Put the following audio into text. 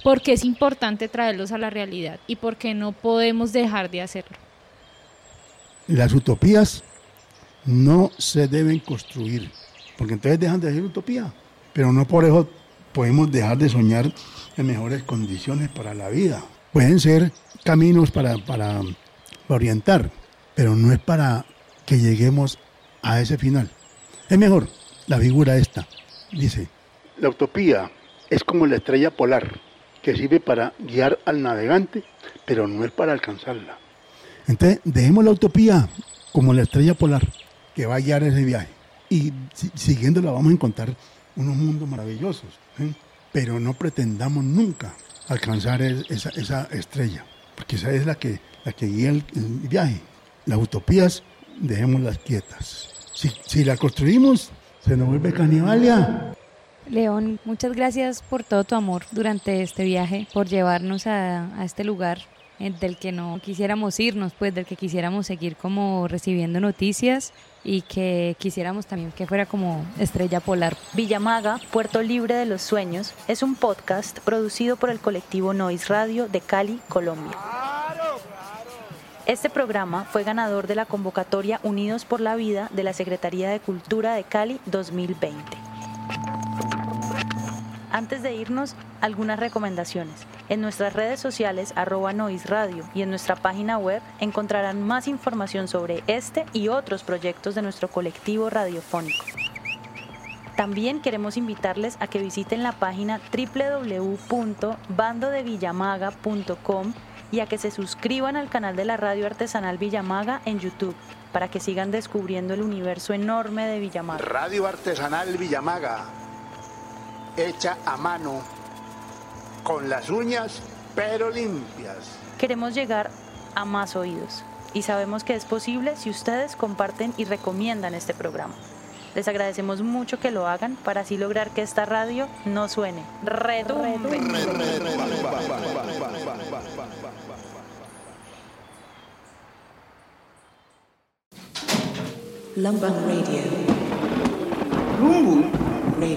¿Por qué es importante traerlos a la realidad y por qué no podemos dejar de hacerlo? Las utopías no se deben construir, porque entonces dejan de ser utopía, pero no por eso podemos dejar de soñar en mejores condiciones para la vida. Pueden ser caminos para orientar, pero no es para que lleguemos a ese final. Es mejor la figura esta. Dice, la utopía es como la estrella polar, que sirve para guiar al navegante, pero no es para alcanzarla. Entonces, dejemos la utopía como la estrella polar, que va a guiar ese viaje. Y siguiéndola vamos a encontrar unos mundos maravillosos, ¿sí? Pero no pretendamos nunca alcanzar esa estrella, porque esa es la que guía el viaje. Las utopías, dejémoslas quietas. Si la construimos, se nos vuelve Canibalia. León, muchas gracias por todo tu amor durante este viaje, por llevarnos a este lugar del que no quisiéramos irnos, pues del que quisiéramos seguir como recibiendo noticias y que quisiéramos también que fuera como estrella polar. Villamaga, Puerto Libre de los Sueños, es un podcast producido por el colectivo Noise Radio de Cali, Colombia. Este programa fue ganador de la convocatoria Unidos por la Vida de la Secretaría de Cultura de Cali 2020. Antes de irnos, algunas recomendaciones. En nuestras redes sociales @Noise Radio y en nuestra página web encontrarán más información sobre este y otros proyectos de nuestro colectivo radiofónico. También queremos invitarles a que visiten la página www.bandodevillamaga.com y a que se suscriban al canal de la Radio Artesanal Villamaga en YouTube para que sigan descubriendo el universo enorme de Villamaga. Radio Artesanal Villamaga, hecha a mano, con las uñas pero limpias. Queremos llegar a más oídos y sabemos que es posible si ustedes comparten y recomiendan este programa. Les agradecemos mucho que lo hagan para así lograr que esta radio no suene. ¡Retumbe! Lumban Radio. Rumbo.